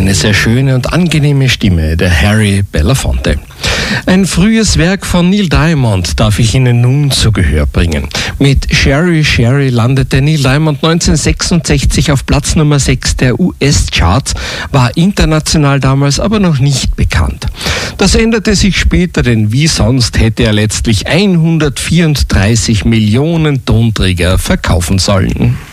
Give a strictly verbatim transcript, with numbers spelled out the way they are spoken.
eine sehr schöne und angenehme Stimme, der Harry Belafonte. Ein frühes Werk von Neil Diamond darf ich Ihnen nun zu Gehör bringen. Mit Sherry Sherry landete Neil Diamond neunzehnhundertsechsundsechzig auf Platz Nummer sechs der U S-Charts, war international damals aber noch nicht bekannt. Das änderte sich später, denn wie sonst hätte er letztlich hundertvierunddreißig Millionen Tonträger verkaufen sollen.